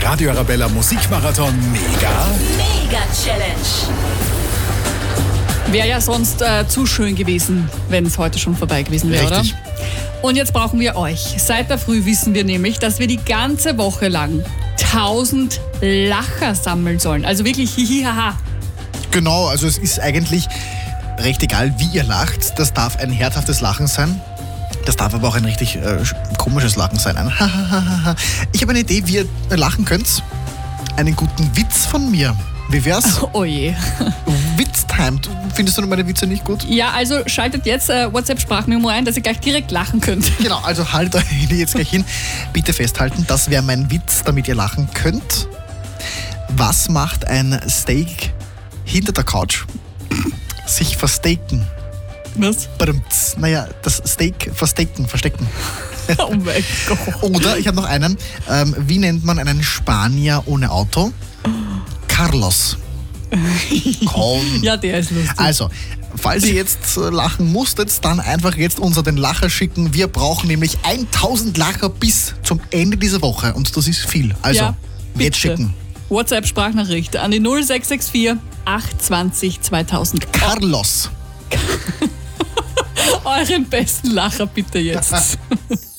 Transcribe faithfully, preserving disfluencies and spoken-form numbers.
Radio Arabella Musikmarathon Mega Mega-Challenge. Wäre ja sonst äh, zu schön gewesen, wenn es heute schon vorbei gewesen wäre, oder? Richtig. Und jetzt brauchen wir euch. Seit der Früh wissen wir nämlich, dass wir die ganze Woche lang tausend Lacher sammeln sollen. Also wirklich hihihaha. Genau, also es ist eigentlich recht egal, wie ihr lacht. Das darf ein herzhaftes Lachen sein. Das darf aber auch ein richtig äh, komisches Lachen sein. Ein Ich habe eine Idee, wie ihr lachen könnt. Einen guten Witz von mir. Wie wär's? Oh je. Witztime. Findest du meine Witze nicht gut? Ja, also schaltet jetzt äh, WhatsApp-Sprachmemo ein, dass ihr gleich direkt lachen könnt. Genau, also haltet euch jetzt gleich hin. Bitte festhalten, das wäre mein Witz, damit ihr lachen könnt. Was macht ein Steak hinter der Couch? Sich verstecken. Was? Badumts. Naja, das Steak verstecken, verstecken. Oh mein Gott. Oder, ich habe noch einen. Ähm, wie nennt man einen Spanier ohne Auto? Carlos. Komm. Ja, der ist lustig. Also, falls ihr jetzt äh, lachen musstet, dann einfach jetzt unser den Lacher schicken. Wir brauchen nämlich tausend Lacher bis zum Ende dieser Woche. Und das ist viel. Also, Ja, jetzt bitte. schicken. WhatsApp-Sprachnachricht an die null sechs sechs vier acht zwei null zweitausend. Carlos. Euren besten Lacher bitte jetzt.